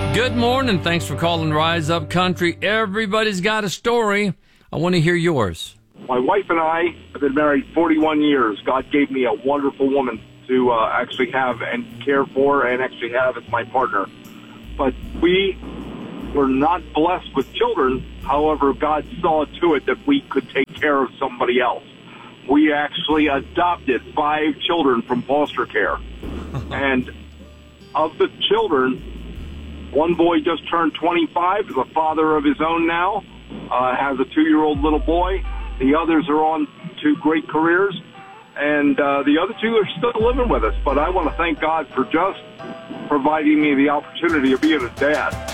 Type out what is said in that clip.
Good morning. Thanks for calling Rise Up Country. Everybody's got a story. I want to hear yours. My wife and I have been married 41 years. God gave me a wonderful woman to actually have and care for and actually have as my partner. But we were not blessed with children. However, God saw to it that we could take care of somebody else. We actually adopted 5 children from foster care. And of the children, one boy just turned 25, is a father of his own now, has a 2-year-old little boy. The others are on to great careers, and the other 2 are still living with us. But I want to thank God for just providing me the opportunity of being a dad.